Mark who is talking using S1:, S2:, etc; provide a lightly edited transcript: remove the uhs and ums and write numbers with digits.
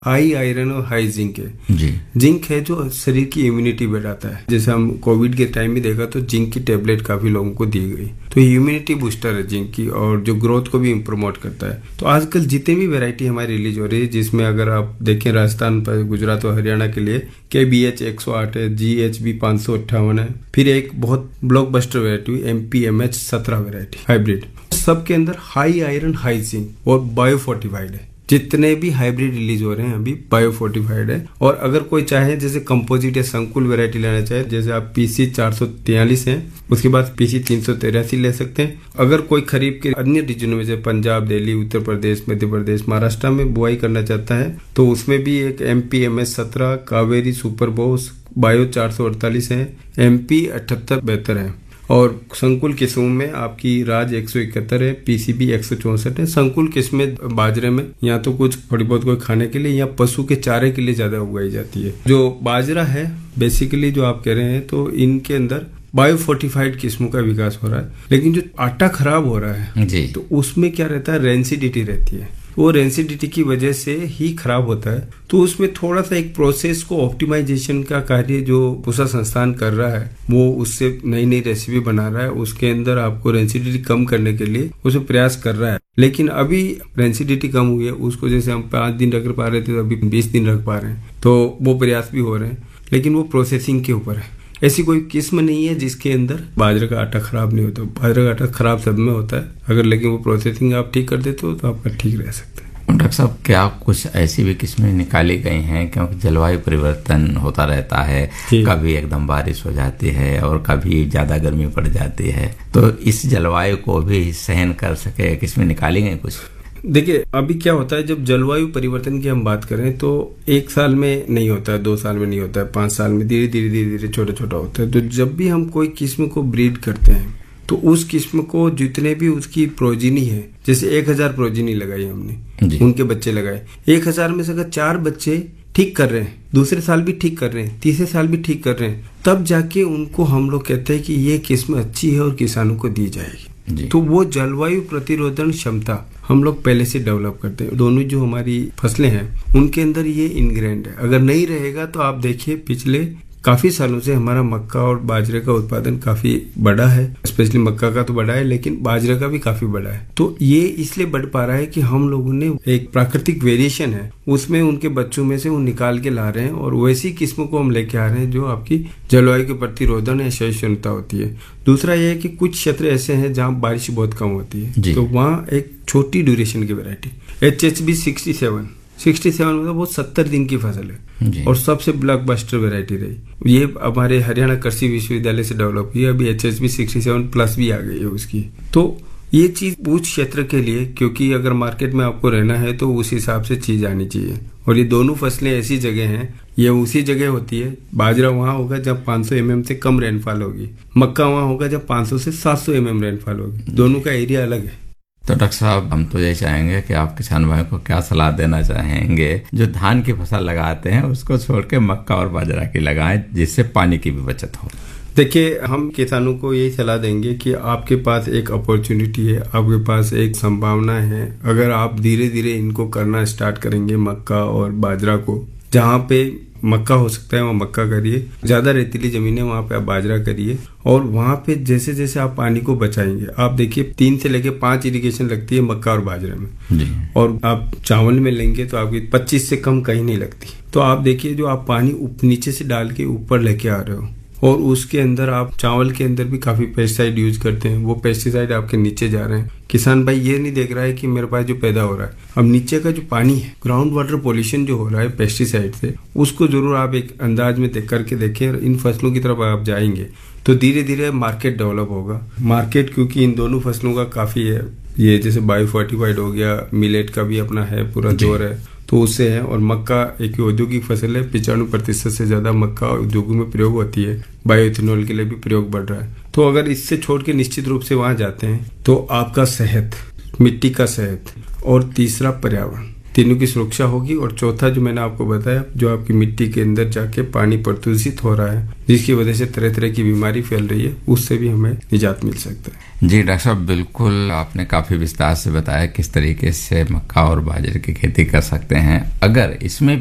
S1: High iron और high zinc है
S2: जी।
S1: Zinc है जो शरीर की इम्यूनिटी बढ़ाता है। जैसे हम कोविड के टाइम में देखा तो जिंक की टेबलेट काफी लोगों को दी गई, तो इम्यूनिटी बूस्टर है जिंक की, और जो ग्रोथ को भी प्रमोट करता है। तो आजकल जितने भी वैरायटी हमारी रिलीज हो रही है, जिसमें अगर आप देखें राजस्थान पर, गुजरात और हरियाणा के लिए KBH 108 है, GHB 558 है, फिर एक बहुत blockbuster variety MPMH 17 variety hybrid, सबके अंदर हाई आयरन हाई जिंक और बायोफोर्टिफाइड है। जितने भी हाइब्रिड रिलीज हो रहे हैं अभी बायोफोर्टिफाइड है। और अगर कोई चाहे जैसे कंपोजिट या संकुल वैरायटी लेना चाहे, जैसे आप PC 443 है, उसके बाद PC 383 ले सकते हैं। अगर कोई खरीफ के अन्य रीजनों में जैसे पंजाब, दिल्ली, उत्तर प्रदेश, मध्य प्रदेश, महाराष्ट्र में बुआई करना चाहता है तो उसमें भी एक MPMH 17, Kaveri super Bose, bio 448 है, MP 7872 है। और संकुल किस्मों में आपकी राज 171 है, PCB 164 है। संकुल किस्में बाजरे में या तो कुछ थोड़ी बहुत कोई खाने के लिए या पशु के चारे के लिए ज्यादा उगाई जाती है। जो बाजरा है बेसिकली जो आप कह रहे हैं, तो इनके अंदर बायोफोर्टिफाइड किस्मों का विकास हो रहा है। लेकिन जो आटा खराब हो रहा है
S2: जी,
S1: तो उसमें क्या रहता है, रेंसिडिटी रहती है। वो रेंसिडिटी की वजह से ही खराब होता है। तो उसमें थोड़ा सा एक प्रोसेस को ऑप्टिमाइजेशन का कार्य जो पूसा संस्थान कर रहा है, वो उससे नई नई रेसिपी बना रहा है, उसके अंदर आपको रेंसिडिटी कम करने के लिए उसे प्रयास कर रहा है। लेकिन अभी रेंसिडिटी कम हुई है, उसको जैसे हम 5 दिन रख पा रहे थे, अभी 20 दिन रख पा रहे हैं, तो वो प्रयास भी हो रहे हैं। लेकिन वो प्रोसेसिंग के ऊपर है। ऐसी कोई किस्म नहीं है जिसके अंदर बाजरे का आटा खराब नहीं होता। बाजरे का आटा खराब सब में होता है, अगर लेकिन वो प्रोसेसिंग आप ठीक कर देते हो तो आपका ठीक रह सकता है।
S2: डॉक्टर साहब, क्या कुछ ऐसी भी किस्में निकाली गई हैं, क्योंकि जलवायु परिवर्तन होता रहता है, कभी एकदम बारिश हो जाती है और कभी ज्यादा गर्मी पड़ जाती है, तो इस जलवायु को भी सहन कर सके किस्में निकाली गई कुछ?
S1: देखिए अभी क्या होता है, जब जलवायु परिवर्तन की हम बात करें तो 1 साल में नहीं होता है, 2 साल में नहीं होता है, 5 साल में धीरे धीरे छोटा छोटा होता है। तो जब भी हम कोई किस्म को ब्रीड करते हैं तो उस किस्म को जितने भी उसकी प्रोजिनी है, जैसे 1000 प्रोजिनी लगाई हमने, उनके बच्चे लगाए, 1000 में से अगर 4 बच्चे ठीक कर रहे हैं, दूसरे साल भी ठीक कर रहे हैं, तीसरे साल भी ठीक कर रहे हैं, तब जाके उनको हम लोग कहते हैं कि ये किस्म अच्छी है और किसानों को दी जाएगी। तो वो जलवायु प्रतिरोधन क्षमता हम लोग पहले से डेवलप करते हैं। दोनों जो हमारी फसलें हैं उनके अंदर ये इनग्रेंड है। अगर नहीं रहेगा तो आप देखिए पिछले काफी सालों से हमारा मक्का और बाजरे का उत्पादन काफी बड़ा है, स्पेशली मक्का का तो बड़ा है, लेकिन बाजरे का भी काफी बड़ा है। तो ये इसलिए बढ़ पा रहा है कि हम लोगों ने एक प्राकृतिक वेरिएशन है उसमें उनके बच्चों में से वो निकाल के ला रहे हैं और वैसी किस्मों को हम लेके आ रहे हैं जो आपकी जलवायु के प्रतिरोधन या सहिष्णुता होती है। दूसरा ये है कि कुछ क्षेत्र ऐसे हैं जहाँ बारिश बहुत कम होती है, तो वहाँ एक छोटी ड्यूरेशन की वैरायटी HHB 67 मतलब वो 70 दिन की फसल है और सबसे ब्लॉकबस्टर वैरायटी रही। ये हमारे हरियाणा कृषि विश्वविद्यालय से डेवलप हुई है। अभी HHB 67+ भी आ गई है उसकी। तो ये चीज उस क्षेत्र के लिए, क्योंकि अगर मार्केट में आपको रहना है तो उस हिसाब से चीज आनी चाहिए। और ये दोनों फसलें ऐसी जगह हैं, ये उसी जगह होती है। बाजरा वहां होगा जब 500 mm से कम रेनफॉल होगी, मक्का वहां होगा जब 500 से 700 mm रेनफॉल होगी। दोनों का एरिया अलग है।
S2: तो डॉक्टर साहब, हम तो ये चाहेंगे कि आप किसान भाइयों को क्या सलाह देना चाहेंगे जो धान की फसल लगाते हैं उसको छोड़ के मक्का और बाजरा की लगाएं, जिससे पानी की भी बचत हो?
S1: देखिए, हम किसानों को यही सलाह देंगे कि आपके पास एक अपॉर्चुनिटी है, आपके पास एक संभावना है। अगर आप धीरे धीरे इनको करना स्टार्ट करेंगे, मक्का और बाजरा को, जहाँ पे मक्का हो सकता है वहाँ मक्का करिए, ज्यादा रेतीली जमीन है वहाँ पे आप बाजरा करिए। और वहाँ पे जैसे जैसे आप पानी को बचाएंगे, आप देखिए 3 से लेके 5 इरिगेशन लगती है मक्का और बाजरे में जी। और आप चावल में लेंगे तो आपकी 25 से कम कहीं नहीं लगती। तो आप देखिए जो आप पानी नीचे से डाल के ऊपर लेके आ रहे हो, और उसके अंदर आप चावल के अंदर भी काफी पेस्टिसाइड यूज करते हैं, वो पेस्टिसाइड आपके नीचे जा रहे हैं। किसान भाई ये नहीं देख रहा है कि मेरे पास जो पैदा हो रहा है, अब नीचे का जो पानी है, ग्राउंड वाटर पोल्यूशन जो हो रहा है पेस्टिसाइड से, उसको जरूर आप एक अंदाज में करके देखें। और इन फसलों की तरफ आप जाएंगे तो धीरे धीरे मार्केट डेवलप होगा। मार्केट क्योंकि इन दोनों फसलों का काफी है, ये जैसे बायोफोर्टिफाइड हो गया, मिलेट का भी अपना है, पूरा जोर है, तो उससे है। और मक्का एक औद्योगिक फसल है, 95% से ज्यादा मक्का उद्योगों में प्रयोग होती है, बायोइथेनॉल के लिए भी प्रयोग बढ़ रहा है। तो अगर इससे छोड़ के निश्चित रूप से वहां जाते हैं तो आपका सेहत, मिट्टी का सेहत, और तीसरा पर्यावरण, तीनों की सुरक्षा होगी। और चौथा जो मैंने आपको बताया, जो आपकी मिट्टी के अंदर जाके पानी प्रदूषित हो रहा है, जिसकी वजह से तरह तरह की बीमारी फैल रही है, उससे भी हमें निजात मिल सकता है।
S2: जी डॉक्टर साहब, बिल्कुल आपने काफी विस्तार से बताया किस तरीके से मक्का और बाजरे की खेती कर सकते हैं। अगर इसमें